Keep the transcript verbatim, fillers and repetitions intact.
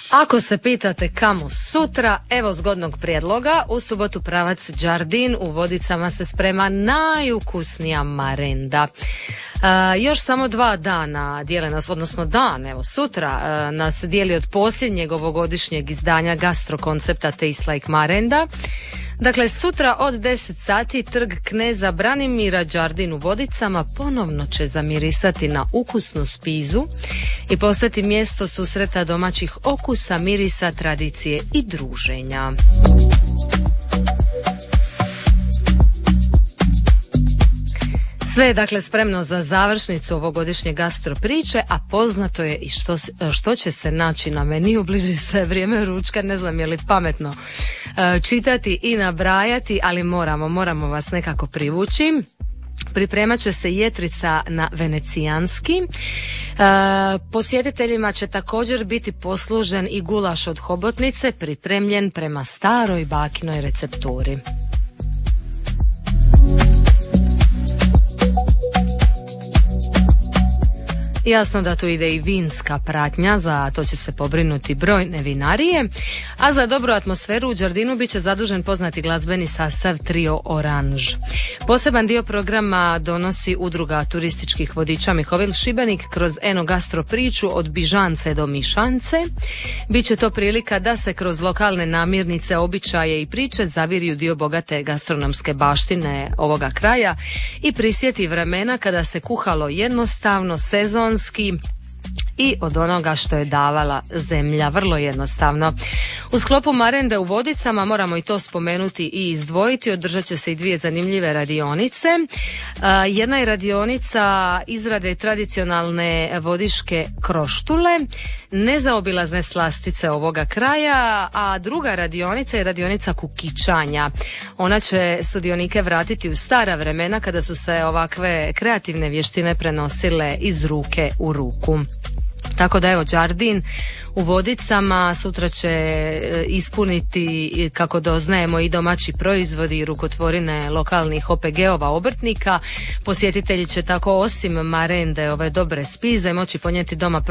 Ako se pitate kamo sutra, evo zgodnog prijedloga. U subotu pravac Đardin, u Vodicama se sprema najukusnija marenda. Uh, još samo dva dana dijele nas, odnosno dan, evo sutra uh, nas dijeli od posljednjeg ovogodišnjeg izdanja gastrokoncepta Taste Like Marenda. Dakle, sutra od deset sati trg kneza Branimira Đardin u Vodicama ponovno će zamirisati na ukusnu spizu i postati mjesto susreta domaćih okusa, mirisa, tradicije i druženja. Sve je dakle spremno za završnicu ovogodišnje gastro priče, a poznato je i što, što će se naći na meniju. Bliži se vrijeme ručka, ne znam je li pametno uh, čitati i nabrajati, ali moramo, moramo vas nekako privući. Pripremat će se jetrica na venecijanski. E, posjetiteljima će također biti poslužen i gulaš od hobotnice, pripremljen prema staroj bakinoj recepturi. Jasno da tu ide i vinska pratnja, za to će se pobrinuti brojne vinarije, a za dobru atmosferu u Đardinu bit će zadužen poznati glazbeni sastav Trio Oranž. Poseban dio programa donosi udruga turističkih vodiča Mihovil Šibenik kroz eno gastro priču od Bižance do Mišance. Biće to prilika da se kroz lokalne namirnice, običaje i priče zaviri u dio bogate gastronomske baštine ovoga kraja i prisjeti vremena kada se kuhalo jednostavno, sezonski i od onoga što je davala zemlja, vrlo jednostavno. U sklopu marende u Vodicama moramo i to spomenuti i izdvojiti, održat će se i dvije zanimljive radionice. Jedna je radionica izrade tradicionalne vodiške kroštule, nezaobilazne slastice ovoga kraja, a druga radionica je radionica kukičanja. Ona će sudionike vratiti u stara vremena kada su se ovakve kreativne vještine prenosile iz ruke u ruku. Tako da evo, Đardin u Vodicama sutra će ispuniti, kako doznajemo, i domaći proizvodi i rukotvorine lokalnih O P G-ova, obrtnika. Posjetitelji će tako osim marende, ove dobre spize, moći ponijeti doma